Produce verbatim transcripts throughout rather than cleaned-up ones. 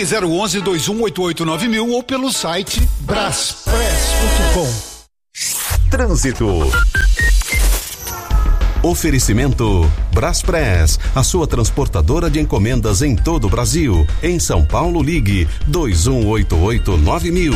Ligue zero onze, dois um oito oito, nove mil ou pelo site braspress ponto com. Trânsito. Oferecimento Braspress, a sua transportadora de encomendas em todo o Brasil. Em São Paulo, ligue dois um oito oito, nove mil.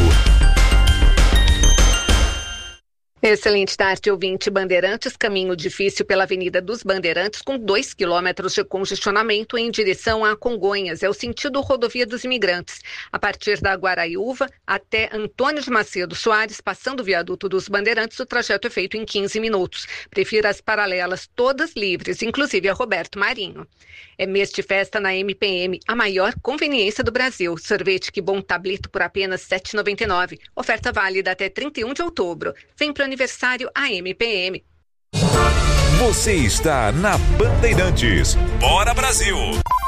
Excelente tarde, ouvinte. Bandeirantes, caminho difícil pela Avenida dos Bandeirantes, com dois quilômetros de congestionamento em direção a Congonhas. É o sentido rodovia dos Imigrantes. A partir da Guaraiúva até Antônio de Macedo Soares, passando o viaduto dos Bandeirantes, o trajeto é feito em quinze minutos. Prefira as paralelas todas livres, inclusive a Roberto Marinho. É mês de festa na M P M, a maior conveniência do Brasil. Sorvete Que Bom Tablito por apenas sete reais e noventa e nove centavos. Oferta válida até trinta e um de outubro. Vem pro aniversário a M P M. Você está na Bandeirantes. Bora Brasil!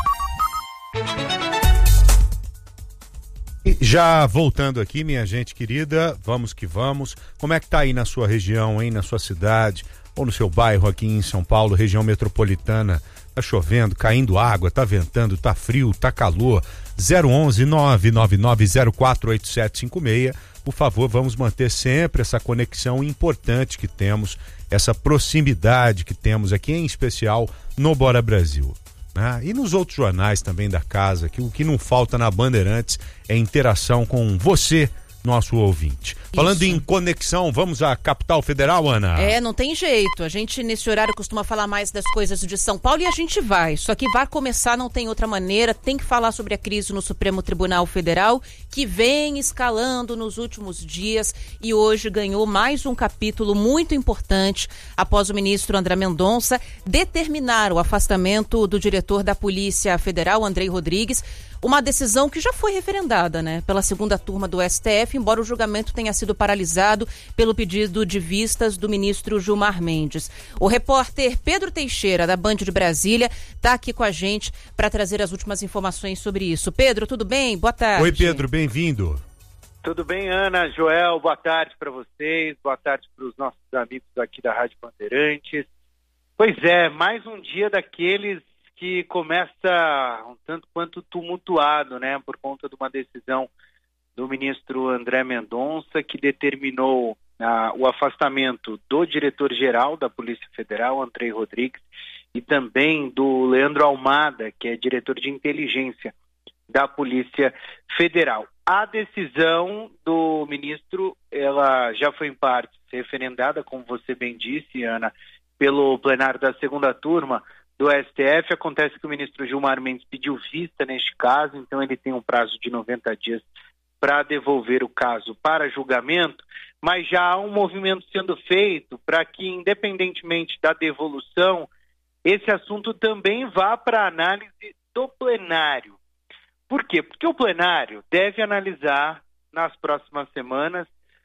Já voltando aqui, minha gente querida, vamos que vamos. Como é que tá aí na sua região, hein, na sua cidade ou no seu bairro aqui em São Paulo, região metropolitana? Tá chovendo, caindo água, tá ventando, tá frio, tá calor. zero onze, nove nove nove zero quatro oito sete cinco seis. Por favor, vamos manter sempre essa conexão importante que temos, essa proximidade que temos aqui, em especial no Bora Brasil. Né? E nos outros jornais também da casa, que o que não falta na Bandeirantes é interação com você, nosso ouvinte. Isso. Falando em conexão, vamos à capital federal, Ana? É, não tem jeito. A gente, nesse horário, costuma falar mais das coisas de São Paulo e a gente vai. Só que vai começar, não tem outra maneira. Tem que falar sobre a crise no Supremo Tribunal Federal, que vem escalando nos últimos dias e hoje ganhou mais um capítulo muito importante após o ministro André Mendonça determinar o afastamento do diretor da Polícia Federal, Andrei Rodrigues. Uma decisão que já foi referendada, né, pela segunda turma do S T F, embora o julgamento tenha sido paralisado pelo pedido de vistas do ministro Gilmar Mendes. O repórter Pedro Teixeira, da Band de Brasília, está aqui com a gente para trazer as últimas informações sobre isso. Pedro, tudo bem? Boa tarde. Oi, Pedro, bem-vindo. Tudo bem, Ana, Joel, boa tarde para vocês, boa tarde para os nossos amigos aqui da Rádio Bandeirantes. Pois é, mais um dia daqueles que começa um tanto quanto tumultuado, né, por conta de uma decisão do ministro André Mendonça, que determinou ah, o afastamento do diretor-geral da Polícia Federal, Andrei Rodrigues, e também do Leandro Almada, que é diretor de inteligência da Polícia Federal. A decisão do ministro, ela já foi em parte referendada, como você bem disse, Ana, pelo plenário da segunda turma do S T F. Acontece que o ministro Gilmar Mendes pediu vista neste caso, então ele tem um prazo de noventa dias para devolver o caso para julgamento, mas já há um movimento sendo feito para que, independentemente da devolução, esse assunto também vá para a análise do plenário. Por quê? Porque o plenário deve analisar nas próximas semanas.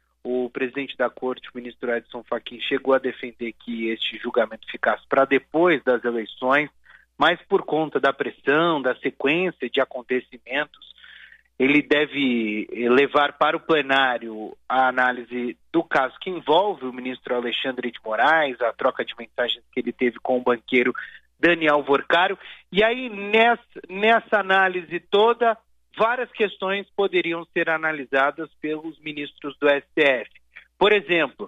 O presidente da corte, o ministro Edson Fachin, chegou a defender que este julgamento ficasse para depois das eleições, mas por conta da pressão, da sequência de acontecimentos, ele deve levar para o plenário a análise do caso que envolve o ministro Alexandre de Moraes, a troca de mensagens que ele teve com o banqueiro Daniel Vorcaro, e aí nessa, nessa análise toda, várias questões poderiam ser analisadas pelos ministros do S T F. Por exemplo,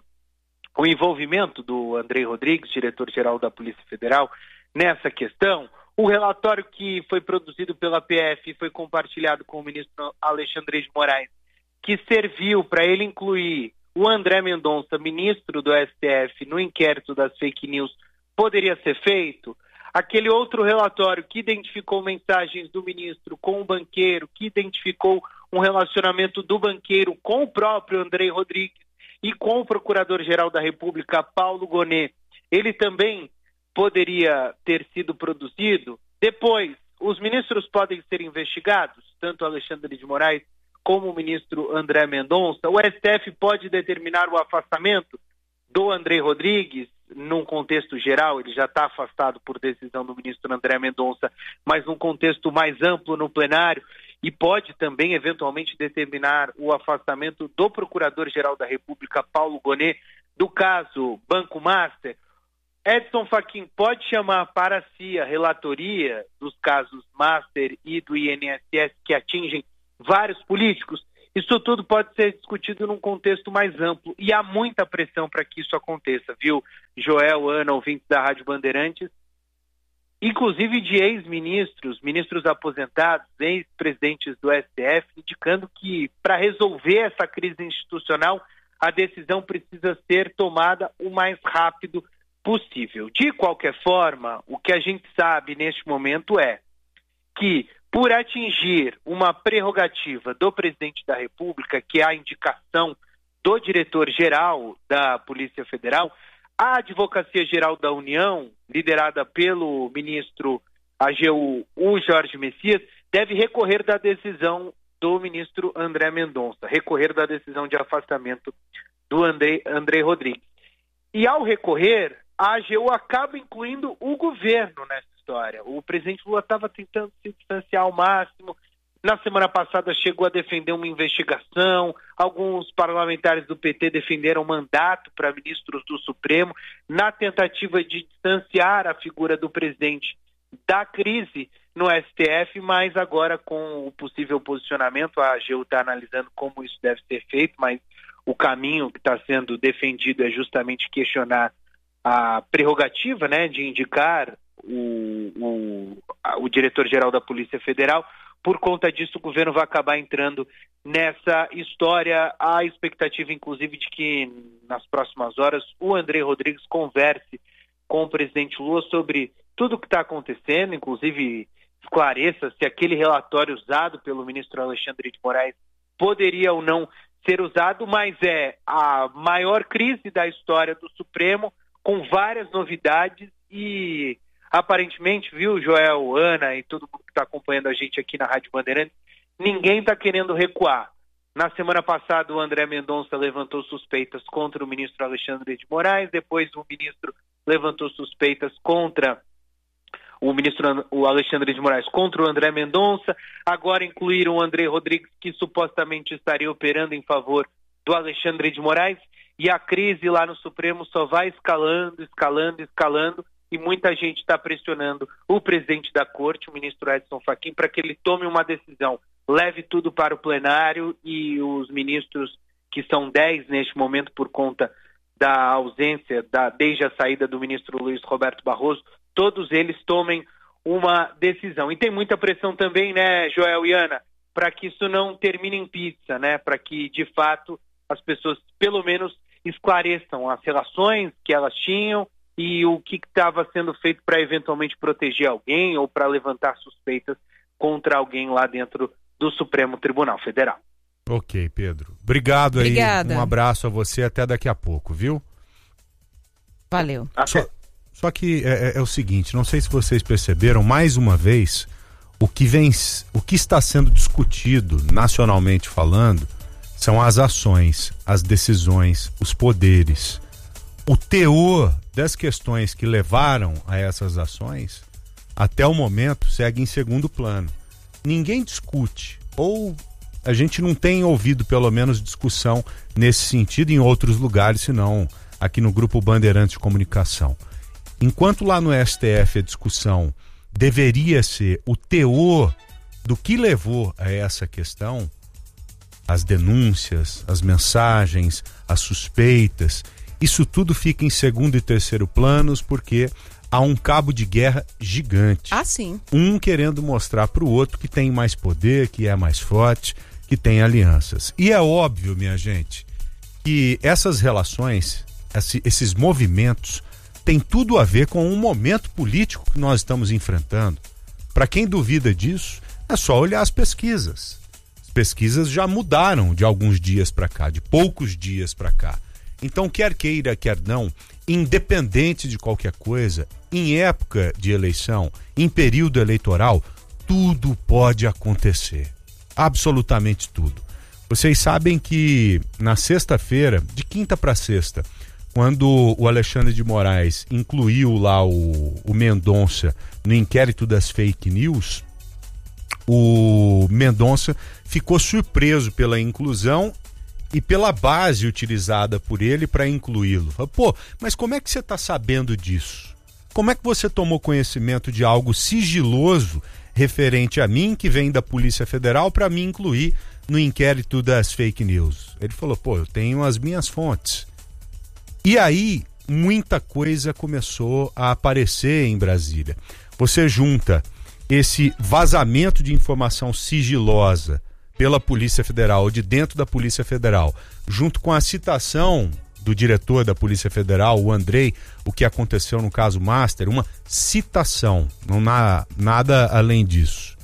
o envolvimento do Andrei Rodrigues, diretor-geral da Polícia Federal, nessa questão, o relatório que foi produzido pela P F e foi compartilhado com o ministro Alexandre de Moraes, que serviu para ele incluir o André Mendonça, ministro do S T F, no inquérito das fake news, poderia ser feito. Aquele outro relatório que identificou mensagens do ministro com o banqueiro, que identificou um relacionamento do banqueiro com o próprio Andrei Rodrigues e com o Procurador-Geral da República, Paulo Gonet, ele também poderia ter sido produzido. Depois, os ministros podem ser investigados, tanto Alexandre de Moraes como o ministro André Mendonça. O S T F pode determinar o afastamento do Andrei Rodrigues. Num contexto geral, ele já está afastado por decisão do ministro André Mendonça, mas num contexto mais amplo no plenário, e pode também, eventualmente, determinar o afastamento do Procurador-Geral da República, Paulo Gonet, do caso Banco Master. Edson Fachin pode chamar para si a relatoria dos casos Master e do I N S S que atingem vários políticos? Isso tudo pode ser discutido num contexto mais amplo e há muita pressão para que isso aconteça, viu? Joel, Ana, ouvintes da Rádio Bandeirantes, inclusive de ex-ministros, ministros aposentados, ex-presidentes do S T F, indicando que para resolver essa crise institucional, a decisão precisa ser tomada o mais rápido possível. De qualquer forma, o que a gente sabe neste momento é que, por atingir uma prerrogativa do presidente da República, que é a indicação do diretor-geral da Polícia Federal, a Advocacia Geral da União, liderada pelo ministro A G U, o Jorge Messias, deve recorrer da decisão do ministro André Mendonça, recorrer da decisão de afastamento do André, André Rodrigues. E ao recorrer, a A G U acaba incluindo o governo nessa história. O presidente Lula estava tentando se distanciar ao máximo. Na semana passada chegou a defender uma investigação, alguns parlamentares do P T defenderam mandato para ministros do Supremo, na tentativa de distanciar a figura do presidente da crise no S T F, mas agora com o possível posicionamento, a A G U está analisando como isso deve ser feito, mas o caminho que está sendo defendido é justamente questionar a prerrogativa, né, de indicar o, o, o diretor-geral da Polícia Federal. Por conta disso, o governo vai acabar entrando nessa história. Há a expectativa, inclusive, de que nas próximas horas o André Rodrigues converse com o presidente Lula sobre tudo o que está acontecendo, inclusive esclareça se aquele relatório usado pelo ministro Alexandre de Moraes poderia ou não ser usado, mas é a maior crise da história do Supremo, com várias novidades e, aparentemente, viu, Joel, Ana e todo mundo que está acompanhando a gente aqui na Rádio Bandeirantes, ninguém está querendo recuar. Na semana passada, o André Mendonça levantou suspeitas contra o ministro Alexandre de Moraes, depois o ministro levantou suspeitas contra o ministro o Alexandre de Moraes, contra o André Mendonça, agora incluíram o André Rodrigues, que supostamente estaria operando em favor do Alexandre de Moraes, e a crise lá no Supremo só vai escalando, escalando, escalando, e muita gente está pressionando o presidente da corte, o ministro Edson Fachin, para que ele tome uma decisão, leve tudo para o plenário e os ministros, que são dez neste momento por conta da ausência, da, desde a saída do ministro Luiz Roberto Barroso, todos eles tomem uma decisão. E tem muita pressão também, né, Joel e Ana, para que isso não termine em pizza, né, para que, de fato, as pessoas, pelo menos, esclareçam as relações que elas tinham e o que estava sendo feito para eventualmente proteger alguém ou para levantar suspeitas contra alguém lá dentro do Supremo Tribunal Federal. Ok, Pedro. Obrigado aí. Obrigada. Um abraço a você, até daqui a pouco, viu? Valeu. Só, só que é, é o seguinte, não sei se vocês perceberam, mais uma vez, o que vem, o que está sendo discutido nacionalmente falando são as ações, as decisões, os poderes. O teor das questões que levaram a essas ações, até o momento, segue em segundo plano. Ninguém discute, ou a gente não tem ouvido, pelo menos, discussão nesse sentido em outros lugares, senão aqui no Grupo Bandeirantes de Comunicação. Enquanto lá no S T F a discussão deveria ser o teor do que levou a essa questão, as denúncias, as mensagens, as suspeitas, isso tudo fica em segundo e terceiro planos porque há um cabo de guerra gigante. Ah, sim. Um querendo mostrar para o outro que tem mais poder, que é mais forte, que tem alianças. E é óbvio, minha gente, que essas relações, esses movimentos, têm tudo a ver com um momento político que nós estamos enfrentando. Para quem duvida disso, é só olhar as pesquisas. As pesquisas já mudaram de alguns dias para cá, de poucos dias para cá. Então, quer queira, quer não, independente de qualquer coisa, em época de eleição, em período eleitoral, tudo pode acontecer. Absolutamente tudo. Vocês sabem que na sexta-feira, de quinta para sexta, quando o Alexandre de Moraes incluiu lá o, o Mendonça no inquérito das fake news, o Mendonça ficou surpreso pela inclusão e pela base utilizada por ele para incluí-lo. Pô, mas como é que você está sabendo disso? Como é que você tomou conhecimento de algo sigiloso referente a mim, que vem da Polícia Federal, para me incluir no inquérito das fake news. Ele falou, pô, eu tenho as minhas fontes. E aí, muita coisa começou a aparecer em Brasília. Você junta esse vazamento de informação sigilosa pela Polícia Federal, ou de dentro da Polícia Federal, junto com a citação do diretor da Polícia Federal, o Andrei, o que aconteceu no caso Master, uma citação, não há nada além disso.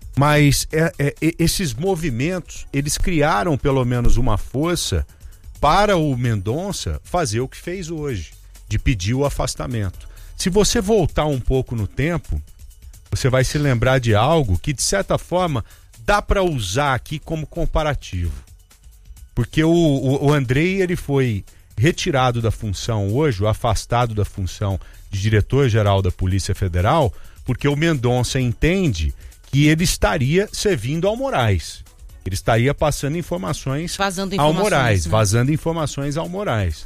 Mas é, é, esses movimentos, eles criaram pelo menos uma força para o Mendonça fazer o que fez hoje, de pedir o afastamento. Se você voltar um pouco no tempo, você vai se lembrar de algo que, de certa forma, dá para usar aqui como comparativo. Porque o, o, o Andrei, ele foi retirado da função hoje, ou afastado da função de diretor-geral da Polícia Federal, porque o Mendonça entende que ele estaria servindo ao Moraes. Ele estaria passando informações, vazando ao informações, Moraes, né? vazando informações ao Moraes.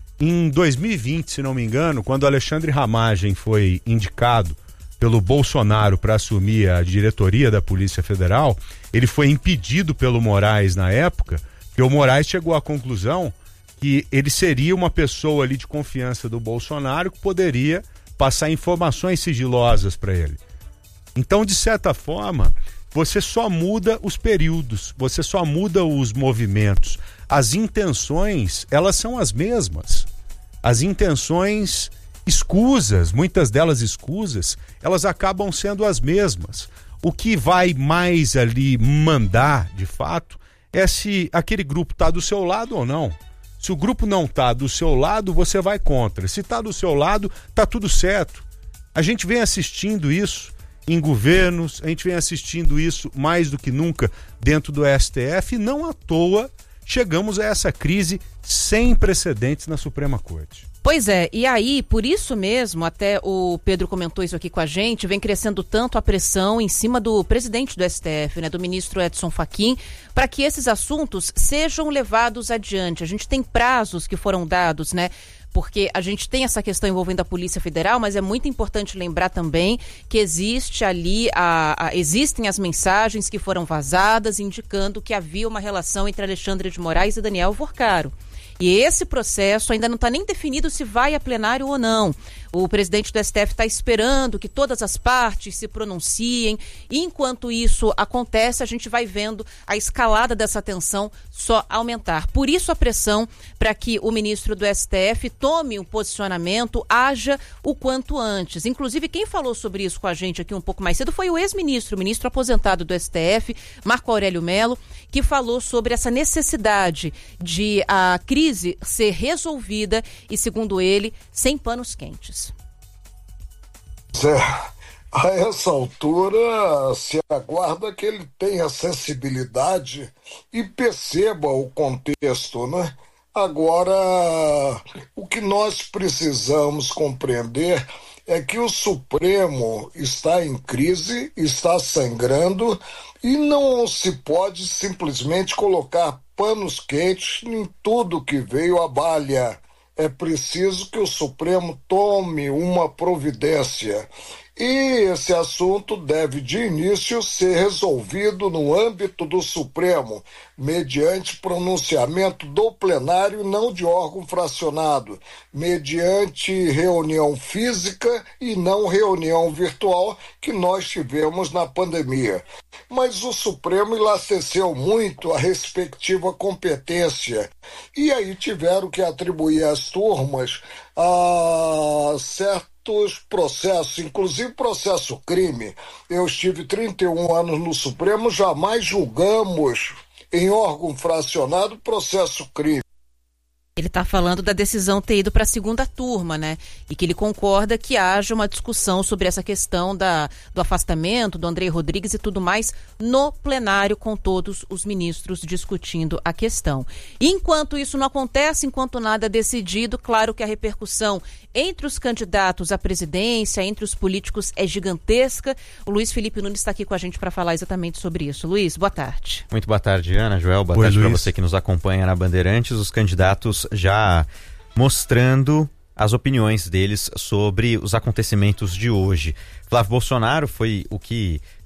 Em dois mil e vinte, se não me engano, quando Alexandre Ramagem foi indicado pelo Bolsonaro para assumir a diretoria da Polícia Federal, ele foi impedido pelo Moraes na época, porque o Moraes chegou à conclusão que ele seria uma pessoa ali de confiança do Bolsonaro que poderia passar informações sigilosas para ele. Então, de certa forma, você só muda os períodos, você só muda os movimentos. As intenções, elas são as mesmas. As intenções escusas, muitas delas escusas, elas acabam sendo as mesmas. O que vai mais ali mandar, de fato, é se aquele grupo está do seu lado ou não. Se o grupo não está do seu lado, você vai contra. Se está do seu lado, está tudo certo. A gente vem assistindo isso em governos, a gente vem assistindo isso mais do que nunca dentro do S T F, e não à toa chegamos a essa crise sem precedentes na Suprema Corte. Pois é, e aí, por isso mesmo, até o Pedro comentou isso aqui com a gente, vem crescendo tanto a pressão em cima do presidente do S T F, né, do ministro Edson Fachin, para que esses assuntos sejam levados adiante. A gente tem prazos que foram dados, né? Porque a gente tem essa questão envolvendo a Polícia Federal, mas é muito importante lembrar também que existe ali, a, a, existem as mensagens que foram vazadas indicando que havia uma relação entre Alexandre de Moraes e Daniel Vorcaro. E esse processo ainda não está nem definido se vai a plenário ou não. O presidente do S T F está esperando que todas as partes se pronunciem. E enquanto isso acontece, a gente vai vendo a escalada dessa tensão só aumentar. Por isso a pressão para que o ministro do S T F tome um posicionamento, haja o quanto antes. Inclusive, quem falou sobre isso com a gente aqui um pouco mais cedo foi o ex-ministro, o ministro aposentado do S T F, Marco Aurélio Mello, que falou sobre essa necessidade de a crise ser resolvida e, segundo ele, sem panos quentes. É, a essa altura se aguarda que ele tenha sensibilidade e perceba o contexto, né? Agora, o que nós precisamos compreender é que o Supremo está em crise, está sangrando e não se pode simplesmente colocar panos quentes em tudo que veio à balha. É preciso que o Supremo tome uma providência. E esse assunto deve, de início, ser resolvido no âmbito do Supremo, mediante pronunciamento do plenário, não de órgão fracionado, mediante reunião física e não reunião virtual que nós tivemos na pandemia. Mas o Supremo enlaceceu muito a respectiva competência e aí tiveram que atribuir às turmas a certos processos, inclusive processo crime. Eu estive trinta e um anos no Supremo, jamais julgamos em órgão fracionado processo crime. Ele está falando da decisão ter ido para a segunda turma, né? E que ele concorda que haja uma discussão sobre essa questão da, do afastamento do Andrei Rodrigues e tudo mais no plenário, com todos os ministros discutindo a questão. E enquanto isso não acontece, enquanto nada é decidido, claro que a repercussão entre os candidatos à presidência, entre os políticos, é gigantesca. O Luiz Felipe Nunes está aqui com a gente para falar exatamente sobre isso. Luiz, boa tarde. Muito boa tarde, Ana, Joel. Boa Oi, tarde para Luiz. você que nos acompanha na Bandeirantes. Os candidatos já mostrando as opiniões deles sobre os acontecimentos de hoje. Flávio Bolsonaro foi o que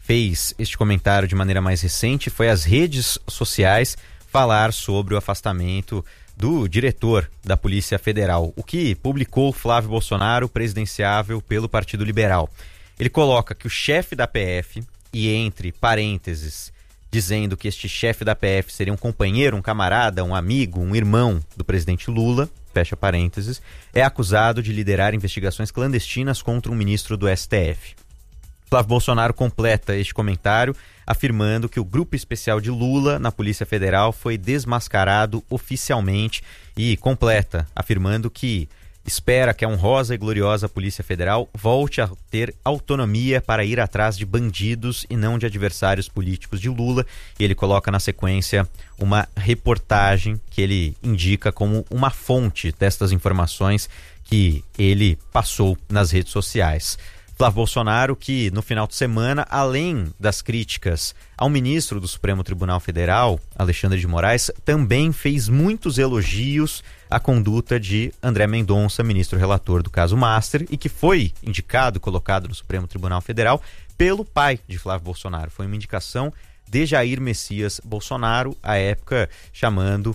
fez este comentário de maneira mais recente foi as redes sociais falar sobre o afastamento do diretor da Polícia Federal, o que publicou Flávio Bolsonaro, presidenciável pelo Partido Liberal. Ele coloca que o chefe da P F, e entre parênteses, dizendo que este chefe da P F seria um companheiro, um camarada, um amigo, um irmão do presidente Lula, fecha parênteses, é acusado de liderar investigações clandestinas contra um ministro do S T F. Flávio Bolsonaro completa este comentário afirmando que o grupo especial de Lula na Polícia Federal foi desmascarado oficialmente e completa afirmando que espera que a honrosa e gloriosa Polícia Federal volte a ter autonomia para ir atrás de bandidos e não de adversários políticos de Lula. E ele coloca na sequência uma reportagem que ele indica como uma fonte destas informações que ele passou nas redes sociais. Flávio Bolsonaro, que no final de semana, além das críticas ao ministro do Supremo Tribunal Federal, Alexandre de Moraes, também fez muitos elogios à conduta de André Mendonça, ministro relator do caso Master, e que foi indicado, colocado no Supremo Tribunal Federal pelo pai de Flávio Bolsonaro. Foi uma indicação de Jair Messias Bolsonaro, à época chamando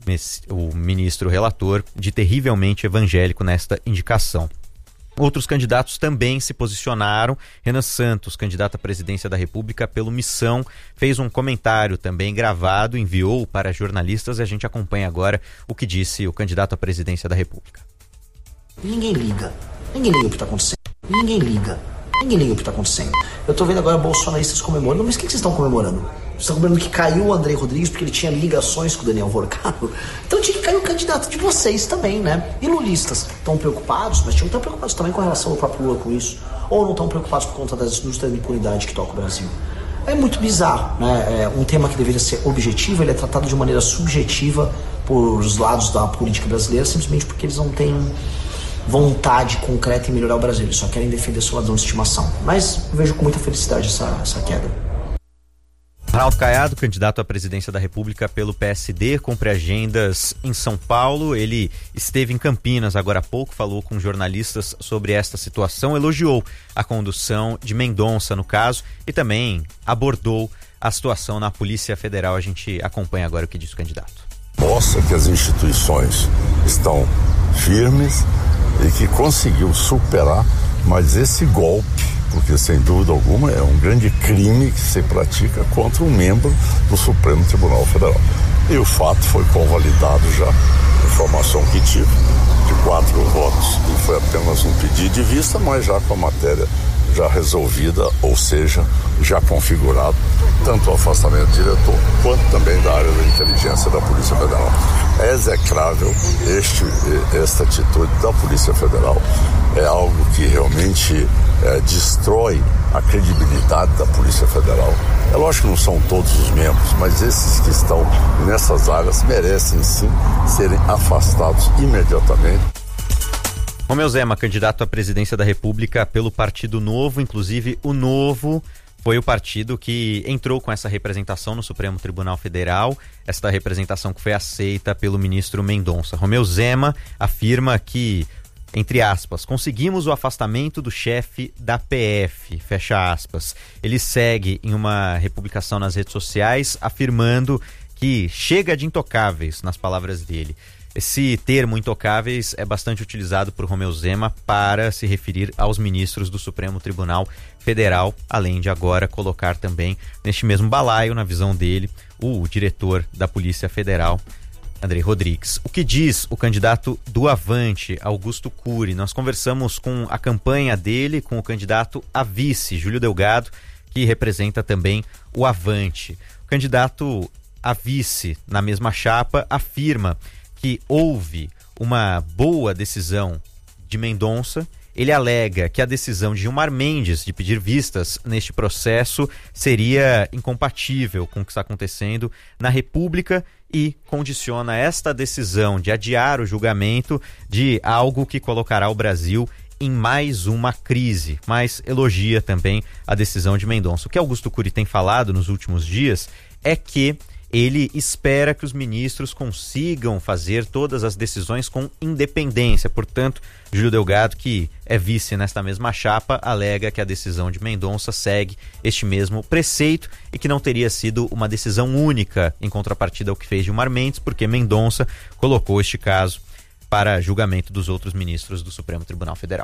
o ministro relator de terrivelmente evangélico nesta indicação. Outros candidatos também se posicionaram. Renan Santos, candidato à presidência da República pelo Missão, fez um comentário também gravado, enviou para jornalistas e a gente acompanha agora o que disse o candidato à presidência da República. Ninguém liga. Ninguém liga o que está acontecendo. Ninguém liga. Ninguém liga o que está acontecendo. Eu estou vendo agora bolsonaristas comemorando, mas o que, que vocês estão comemorando? Vocês estão comemorando que caiu o André Rodrigues porque ele tinha ligações com o Daniel Vorcado? Então tinha que cair o candidato de vocês também, né? E lulistas estão preocupados, mas tinham que estar preocupados também com relação ao próprio Lula com isso. Ou não estão preocupados por conta das indústrias de impunidade que toca o Brasil. É muito bizarro, né? É um tema que deveria ser objetivo, ele é tratado de maneira subjetiva por os lados da política brasileira, simplesmente porque eles não têm vontade concreta em melhorar o Brasil, eles só querem defender seu ladrão de estimação. Mas eu vejo com muita felicidade essa, essa queda. Ronaldo Caiado, candidato à presidência da República pelo P S D, cumpre agendas em São Paulo. Ele esteve em Campinas agora há pouco, falou com jornalistas sobre esta situação, elogiou a condução de Mendonça no caso e também abordou a situação na Polícia Federal. A gente acompanha agora o que disse o candidato. Mostra que as instituições estão firmes e que conseguiu superar, mas esse golpe, porque sem dúvida alguma é um grande crime que se pratica contra um membro do Supremo Tribunal Federal. E o fato foi convalidado já, informação que tive, de quatro votos, e foi apenas um pedido de vista, mas já com a matéria já resolvida, ou seja, já configurado, tanto o afastamento do diretor, quanto também da área da inteligência da Polícia Federal. É execrável este, esta atitude da Polícia Federal, é algo que realmente é, destrói a credibilidade da Polícia Federal. É lógico que não são todos os membros, mas esses que estão nessas áreas merecem sim serem afastados imediatamente. Romeu Zema, candidato à presidência da República pelo Partido Novo, inclusive o Novo foi o partido que entrou com essa representação no Supremo Tribunal Federal, esta representação que foi aceita pelo ministro Mendonça. Romeu Zema afirma que, entre aspas, conseguimos o afastamento do chefe da P F, fecha aspas. Ele segue em uma republicação nas redes sociais afirmando que chega de intocáveis, nas palavras dele. Esse termo intocáveis é bastante utilizado por Romeu Zema para se referir aos ministros do Supremo Tribunal Federal, além de agora colocar também neste mesmo balaio, na visão dele, o diretor da Polícia Federal, André Rodrigues. O que diz o candidato do Avante, Augusto Cury? Nós conversamos com a campanha dele, com o candidato a vice, Júlio Delgado, que representa também o Avante. O candidato a vice, na mesma chapa, afirma que houve uma boa decisão de Mendonça. Ele alega que a decisão de Gilmar Mendes de pedir vistas neste processo seria incompatível com o que está acontecendo na República e condiciona esta decisão de adiar o julgamento de algo que colocará o Brasil em mais uma crise, mas elogia também a decisão de Mendonça. O que Augusto Cury tem falado nos últimos dias é que ele espera que os ministros consigam fazer todas as decisões com independência. Portanto, Júlio Delgado, que é vice nesta mesma chapa, alega que a decisão de Mendonça segue este mesmo preceito e que não teria sido uma decisão única em contrapartida ao que fez Gilmar Mendes, porque Mendonça colocou este caso para julgamento dos outros ministros do Supremo Tribunal Federal.